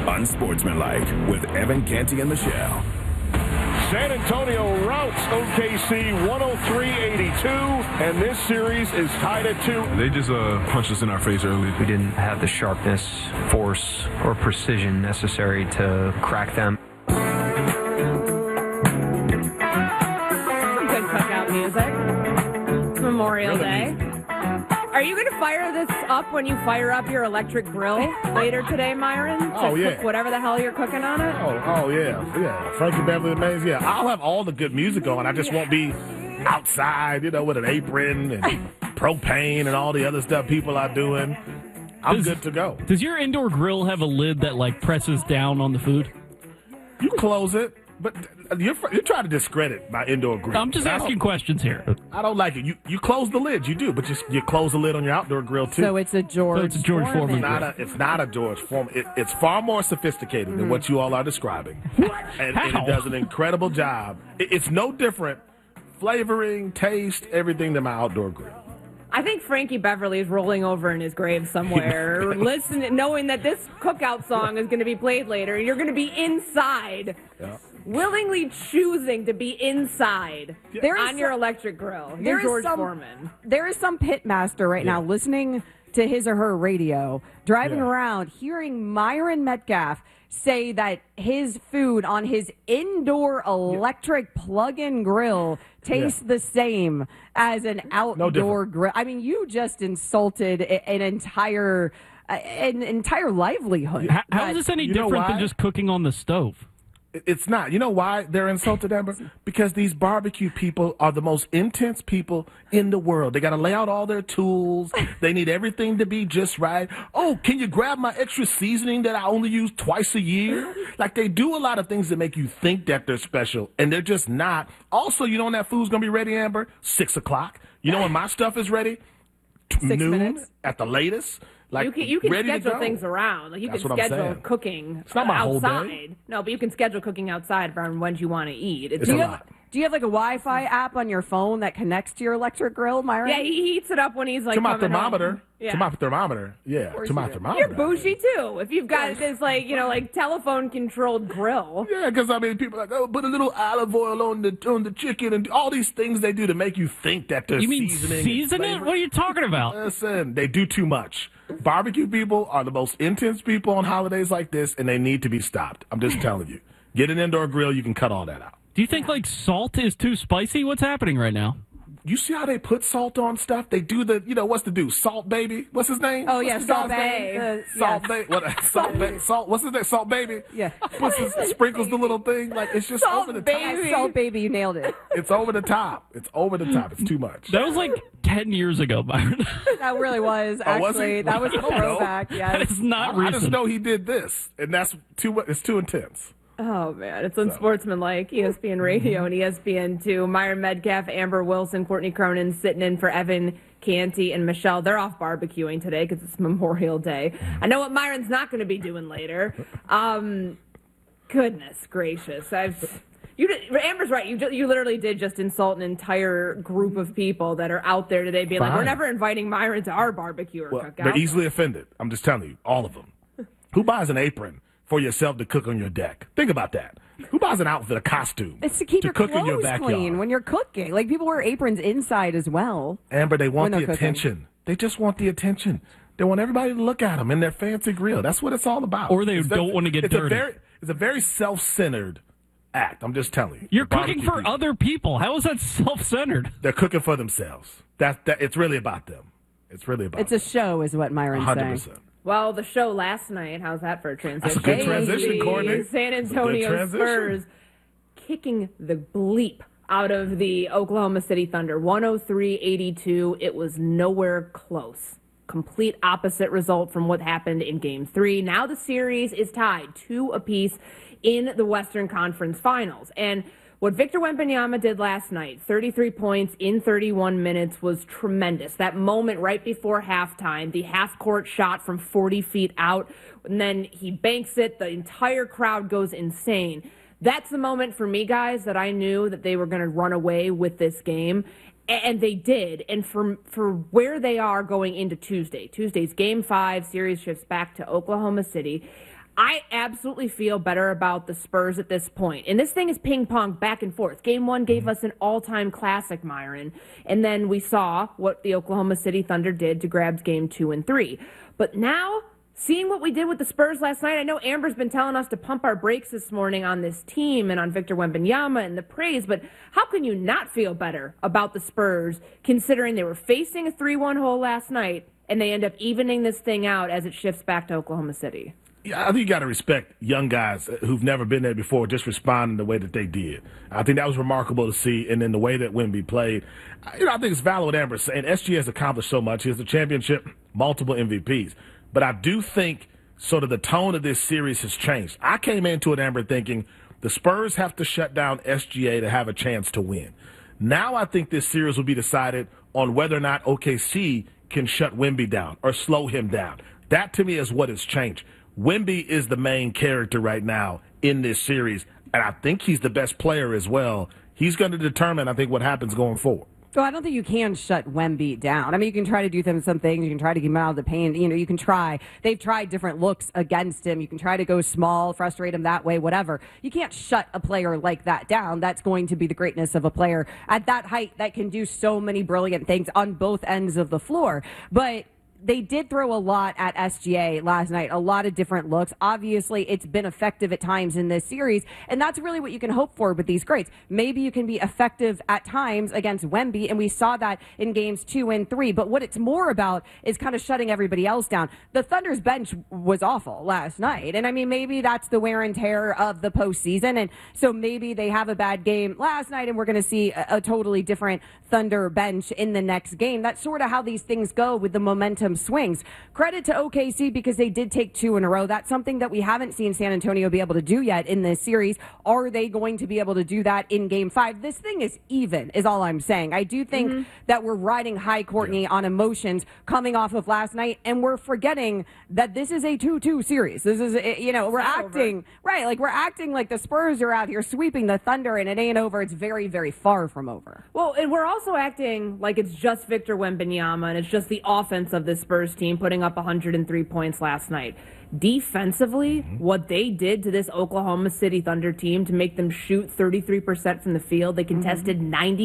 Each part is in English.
Unsportsmanlike with Evan Canty and Michelle. San Antonio routs OKC 103-82, and this series is tied at 2. They just punched us in our face early. We didn't have the sharpness, force, or precision necessary to crack them. Some good cookout music. It's Memorial Day. Are you going to fire this up when you fire up your electric grill later today, Myron? To cook whatever the hell you're cooking on it? Oh, yeah. Frankie Beverly and Mays, yeah. I'll have all the good music on. I just won't be outside, with an apron and propane and all the other stuff people are doing. I'm good to go. Does your indoor grill have a lid that, presses down on the food? You close it. But you're trying to discredit my indoor grill. I'm just asking questions here. I don't like it. You close the lid. You do, but you close the lid on your outdoor grill, too. So it's a George Foreman. It's not a George Foreman. It's far more sophisticated than what you all are describing. And it does an incredible job. It's no different. Flavoring, taste, everything than my outdoor grill. I think Frankie Beverly is rolling over in his grave somewhere, knowing that this cookout song is going to be played later. You're going to be inside. Yeah. Willingly choosing to be inside on your electric grill. You're George Foreman. There is some pitmaster right now listening to his or her radio, driving around, hearing Myron Metcalf say that his food on his indoor electric plug-in grill tastes the same as an outdoor grill. I mean, you just insulted an entire livelihood. How is this any different than just cooking on the stove? It's not. You know why they're insulted, Amber? Because these barbecue people are the most intense people in the world. They got to lay out all their tools. They need everything to be just right. Oh, can you grab my extra seasoning that I only use twice a year? Like, they do a lot of things that make you think that they're special, and they're just not. Also, you know when that food's going to be ready, Amber? 6 o'clock. You know when my stuff is ready? 6 noon minutes. At the latest. Like, you can schedule things around. Like, you can schedule cooking outside. No, but you can schedule cooking outside from when you want to eat. It's a lot. Do you have a Wi-Fi app on your phone that connects to your electric grill, Myron? Yeah, he heats it up when he's to my thermometer. Home. Yeah. To my thermometer. Yeah, to my thermometer. You're bougie too. If you've got this telephone controlled grill. Yeah, because people are like, put a little olive oil on the chicken and all these things they do to make you think that they're seasoning. You mean season it? What are you talking about? Listen, they do too much. Barbecue people are the most intense people on holidays like this, and they need to be stopped. I'm just telling you. Get an indoor grill, you can cut all that out. Do you think, salt is too spicy? What's happening right now? You see how they put salt on stuff? They do what's the dude? Salt Baby? What's his name? Oh, yeah, Salt Bae. Salt Bae. What's his name? Salt Baby? Yeah. Sprinkles the little thing. Like, it's just over the top. Salt Baby, you nailed it. It's over the top. It's over the top. It's too much. That was 10 years ago, Byron. That really was, actually. That was a throwback, yes. That is not recent. I just know he did this, and it's too intense. Oh, man. It's Unsportsmanlike, ESPN Radio and ESPN2. Myron Metcalf, Amber Wilson, Courtney Cronin sitting in for Evan Canty and Michelle. They're off barbecuing today because it's Memorial Day. I know what Myron's not going to be doing later. Goodness gracious. Amber's right. You literally did just insult an entire group of people that are out there today being like, we're never inviting Myron to our barbecue or cookout. They're easily offended. I'm just telling you, all of them. Who buys an apron for yourself to cook on your deck? Think about that. Who buys an outfit, a costume? It's to keep your clothes clean when you're cooking. Like, people wear aprons inside as well. Amber, they want the attention. They just want the attention. They want everybody to look at them in their fancy grill. That's what it's all about. Or they don't want to get dirty. It's a very self-centered act. I'm just telling you. You're cooking for other people. How is that self-centered? They're cooking for themselves. It's really about them. It's really about them. A show is what Myron's 100%. saying. Well, the show last night, how's that for a transition? That's a good transition, Courtney. San Antonio Spurs kicking the bleep out of the Oklahoma City Thunder. 103-82. It was nowhere close. Complete opposite result from what happened in Game 3. Now the series is tied 2 apiece in the Western Conference Finals. And what Victor Wembanyama did last night, 33 points in 31 minutes, was tremendous. That moment right before halftime, the half-court shot from 40 feet out, and then he banks it. The entire crowd goes insane. That's the moment for me, guys, that I knew that they were going to run away with this game, and they did. And for where they are going into Tuesday's Game 5, series shifts back to Oklahoma City. I absolutely feel better about the Spurs at this point. And this thing is ping pong back and forth. Game 1 gave us an all-time classic, Myron. And then we saw what the Oklahoma City Thunder did to grab Game 2 and 3. But now, seeing what we did with the Spurs last night, I know Amber's been telling us to pump our brakes this morning on this team and on Victor Wembanyama and the praise, but how can you not feel better about the Spurs considering they were facing a 3-1 hole last night and they end up evening this thing out as it shifts back to Oklahoma City? Yeah, I think you got to respect young guys who've never been there before just responding the way that they did. I think that was remarkable to see, and then the way that Wemby played. I think it's valid what Amber's saying. SGA has accomplished so much. He has a championship, multiple MVPs. But I do think sort of the tone of this series has changed. I came into it, Amber, thinking the Spurs have to shut down SGA to have a chance to win. Now I think this series will be decided on whether or not OKC can shut Wemby down or slow him down. That, to me, is what has changed. Wemby is the main character right now in this series, and I think he's the best player as well. He's going to determine, I think, what happens going forward. So I don't think you can shut Wemby down. I mean, you can try to do some things. You can try to get him out of the paint. You can try. They've tried different looks against him. You can try to go small, frustrate him that way, whatever. You can't shut a player like that down. That's going to be the greatness of a player at that height that can do so many brilliant things on both ends of the floor. But they did throw a lot at SGA last night, a lot of different looks. Obviously, it's been effective at times in this series, and that's really what you can hope for with these greats. Maybe you can be effective at times against Wemby, and we saw that in games 2 and 3. But what it's more about is kind of shutting everybody else down. The Thunder's bench was awful last night, and I mean, maybe that's the wear and tear of the postseason, and so maybe they have a bad game last night, and we're going to see a totally different Thunder bench in the next game. That's sort of how these things go with the momentum swings. Credit to OKC because they did take 2 in a row. That's something that we haven't seen San Antonio be able to do yet in this series. Are they going to be able to do that in Game 5? This thing is even, is all I'm saying. I do think that we're riding high, Courtney, on emotions coming off of last night, and we're forgetting that this is a 2-2 series. This is, we're acting, right, like we're acting like the Spurs are out here sweeping the Thunder, and it ain't over. It's very, very far from over. Well, and we're also acting like it's just Victor Wembanyama, and it's just the offense of this Spurs team putting up 103 points last night. Defensively, what they did to this Oklahoma City Thunder team to make them shoot 33% from the field, they contested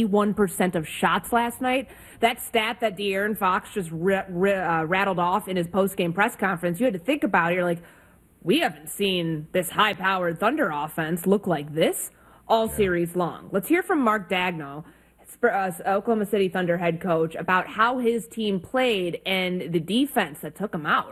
91% of shots last night. That stat that De'Aaron Fox just rattled off in his post-game press conference, you had to think about it. You're like, we haven't seen this high-powered Thunder offense look like this all series long. Let's hear from Mark Daigneault, Oklahoma City Thunder head coach, about how his team played and the defense that took him out.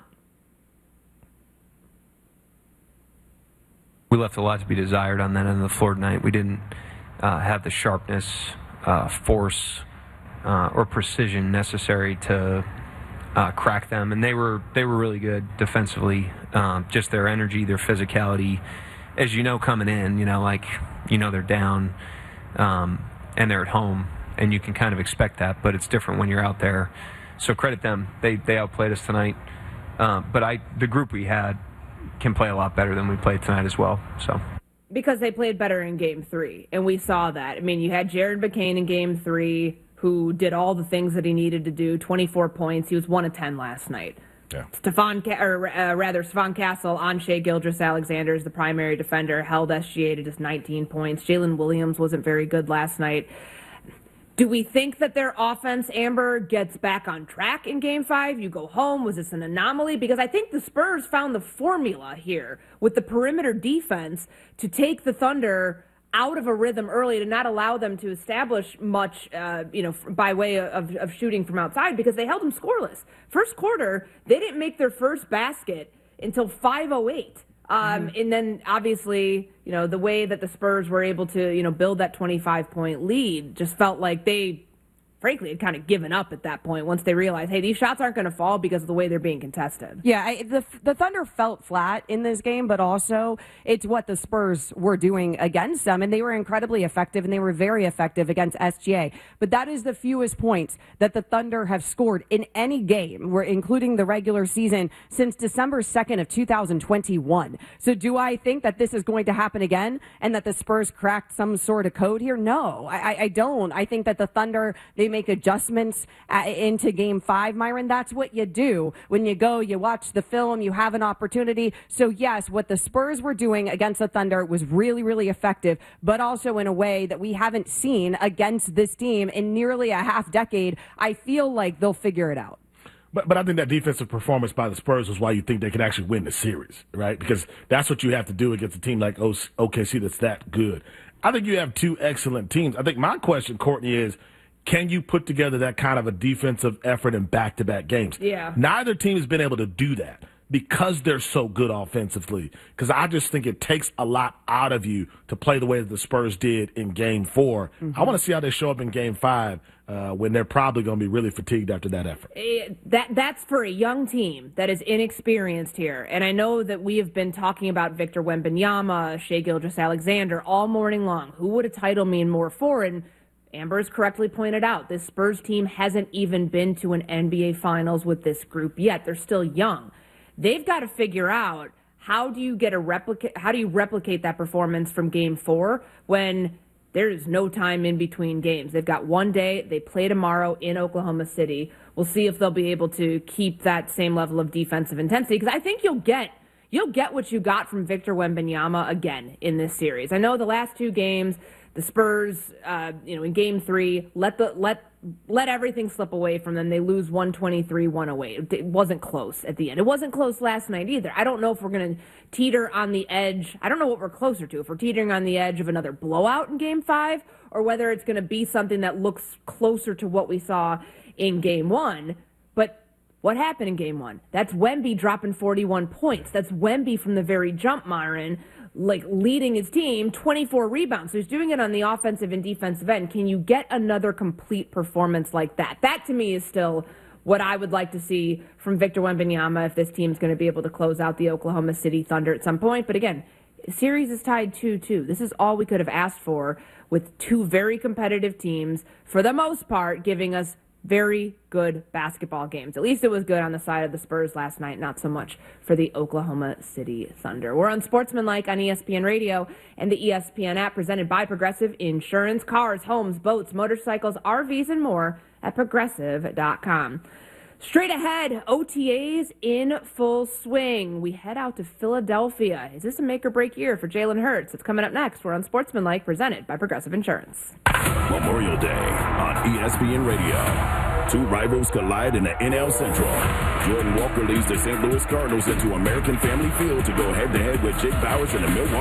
We left a lot to be desired on that end of the floor tonight. We didn't have the sharpness, force, or precision necessary to crack them, and they were really good defensively. Just their energy, their physicality, as you know, coming in, they're down, and they're at home, and you can kind of expect that, but it's different when you're out there. So credit them. They outplayed us tonight. But the group we had can play a lot better than we played tonight as well. So because they played better in Game 3, and we saw that. I mean, you had Jared McCain in Game 3, who did all the things that he needed to do, 24 points. He was 1 of 10 last night. Yeah. Stephon Castle on Shai Gilgeous-Alexander as the primary defender, held SGA to just 19 points. Jalen Williams wasn't very good last night. Do we think that their offense, Amber, gets back on track in Game 5? You go home. Was this an anomaly? Because I think the Spurs found the formula here with the perimeter defense to take the Thunder out of a rhythm early, to not allow them to establish much, by way of shooting from outside, because they held them scoreless. First quarter, they didn't make their first basket until 5:08. And then, obviously, the way that the Spurs were able to, build that 25-point lead just felt like they, frankly, had kind of given up at that point once they realized, hey, these shots aren't going to fall because of the way they're being contested. Yeah, the Thunder felt flat in this game, but also it's what the Spurs were doing against them, and they were incredibly effective, and they were very effective against SGA. But that is the fewest points that the Thunder have scored in any game, including the regular season, since December 2nd of 2021. So do I think that this is going to happen again and that the Spurs cracked some sort of code here? No, I don't. I think that the Thunder, they make adjustments into Game 5, Myron. That's what you do. When you go, you watch the film, you have an opportunity. So, yes, what the Spurs were doing against the Thunder was really, really effective, but also in a way that we haven't seen against this team in nearly a half decade. I feel like they'll figure it out. But I think that defensive performance by the Spurs is why you think they could actually win the series, right? Because that's what you have to do against a team like OKC that's that good. I think you have two excellent teams. I think my question, Courtney, is can you put together that kind of a defensive effort in back-to-back games? Yeah. Neither team has been able to do that because they're so good offensively. Because I just think it takes a lot out of you to play the way that the Spurs did in Game 4. I want to see how they show up in Game 5 when they're probably going to be really fatigued after that effort. That's for a young team that is inexperienced here. And I know that we have been talking about Victor Wembanyama, Shai Gilgeous-Alexander all morning long. Who would a title mean more for? And Amber has correctly pointed out, this Spurs team hasn't even been to an NBA Finals with this group yet. They're still young. They've got to figure out how do you replicate that performance from Game 4 when there is no time in between games. They've got one day. They play tomorrow in Oklahoma City. We'll see if they'll be able to keep that same level of defensive intensity, because I think you'll get what you got from Victor Wembanyama again in this series. I know the last two games, the Spurs, in Game 3, let everything slip away from them. They lose 123-108. It wasn't close at the end. It wasn't close last night either. I don't know if we're going to teeter on the edge. I don't know what we're closer to, if we're teetering on the edge of another blowout in Game 5 or whether it's going to be something that looks closer to what we saw in Game 1. But what happened in Game 1? That's Wemby dropping 41 points. That's Wemby from the very jump, Myron, leading his team, 24 rebounds. So he's doing it on the offensive and defensive end. Can you get another complete performance like that? That, to me, is still what I would like to see from Victor Wembanyama if this team's going to be able to close out the Oklahoma City Thunder at some point. But again, the series is tied 2-2. This is all we could have asked for with two very competitive teams, for the most part, giving us very good basketball games. At least it was good on the side of the Spurs last night, not so much for the Oklahoma City Thunder. We're on Sportsmanlike on ESPN Radio and the ESPN app, presented by Progressive Insurance. Cars, homes, boats, motorcycles, RVs, and more at Progressive.com. Straight ahead, OTAs in full swing. We head out to Philadelphia. Is this a make-or-break year for Jalen Hurts? It's coming up next. We're on Sportsmanlike, presented by Progressive Insurance. Memorial Day on ESPN Radio. Two rivals collide in the NL Central. Jordan Walker leads the St. Louis Cardinals into American Family Field to go head-to-head with Jake Bowers and the Milwaukee